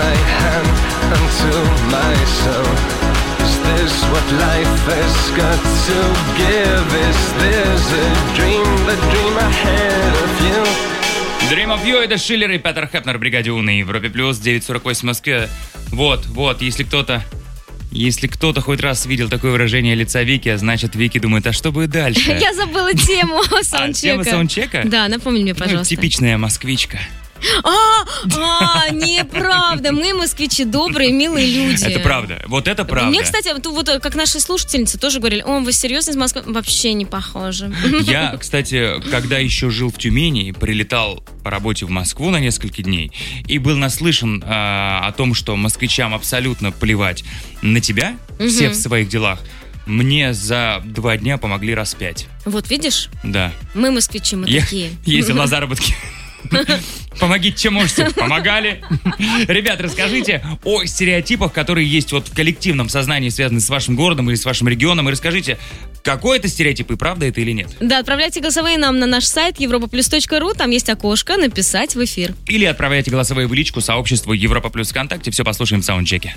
my hand unto my soul. Is this what life has got to give? Is this a dream, the dream ahead of you? Dream of You — это Шиллер и Петер Хепнер в «Бригаде У» на Европе+, 9:48 в Москве. Вот, если кто-то хоть раз видел такое выражение лица Вики, значит, Вики думает, а что будет дальше? Я забыла тему саундчека. Тема саундчека? Да, напомни мне, пожалуйста. Типичная москвичка. Неправда. Мы, москвичи, добрые, милые люди. Это правда. Вот это правда. Мне, кстати, вот как наши слушательницы тоже говорили, вы серьезно из Москвы? Вообще не похожи. Я, кстати, когда еще жил в Тюмени, прилетал по работе в Москву на несколько дней и был наслышан о том, что москвичам абсолютно плевать на тебя, все в своих делах. Мне за 2 дня помогли раз 5. Вот видишь? Да. Мы, москвичи, мы такие. Ездил на заработки. Помогите, чем можете. Помогали. Ребят, расскажите о стереотипах, которые есть вот в коллективном сознании, связанные с вашим городом или с вашим регионом. И расскажите, какой это стереотип и правда это или нет. Да, отправляйте голосовые нам на наш сайт europaplus.ru. Там есть окошко «Написать в эфир». Или отправляйте голосовые в личку сообществу Европа Плюс ВКонтакте. Все послушаем в саундчеке.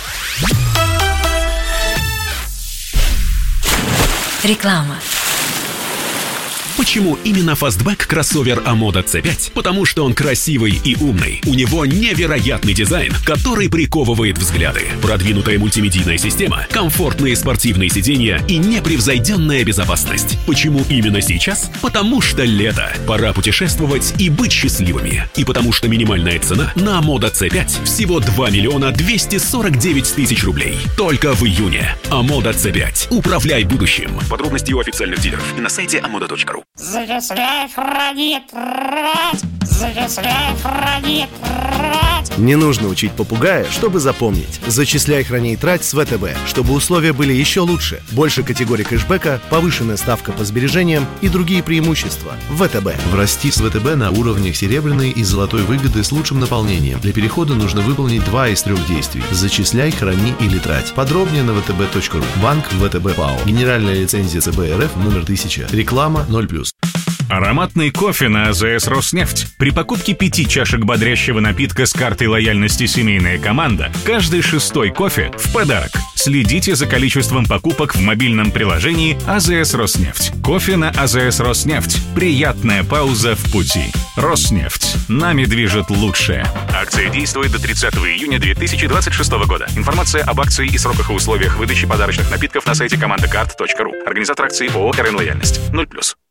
Реклама. Почему именно фастбэк кроссовер Амода C5? Потому что он красивый и умный. У него невероятный дизайн, который приковывает взгляды. Продвинутая мультимедийная система, комфортные спортивные сиденья и непревзойденная безопасность. Почему именно сейчас? Потому что лето. Пора путешествовать и быть счастливыми. И потому что минимальная цена на Амода C5 всего 2 249 000 рублей. Только в июне. Амода C5. Управляй будущим. Подробности у официальных дилеров и на сайте amoda.ru. Зачисляй, храни, трать! Зачисляй, храни, трать! Не нужно учить попугая, чтобы запомнить. Зачисляй, храни и трать с ВТБ, чтобы условия были еще лучше. Больше категорий кэшбэка, повышенная ставка по сбережениям и другие преимущества. ВТБ. Врасти с ВТБ на уровнях серебряной и золотой выгоды с лучшим наполнением. Для перехода нужно выполнить 2 из 3 действий. Зачисляй, храни или трать. Подробнее на vtb.ru. Банк ВТБ ПАО. Генеральная лицензия ЦБ РФ номер 1000. Реклама 0+. Ароматный кофе на АЗС «Роснефть». При покупке 5 чашек бодрящего напитка с картой лояльности «Семейная команда» каждый 6-й кофе в подарок. Следите за количеством покупок в мобильном приложении АЗС «Роснефть». Кофе на АЗС «Роснефть». Приятная пауза в пути. «Роснефть». Нами движет лучшее. Акция действует до 30 июня 2026 года. Информация об акции и сроках и условиях выдачи подарочных напитков на сайте командакарт.ру. Организатор акции ООО «РН Лояльность». 0+.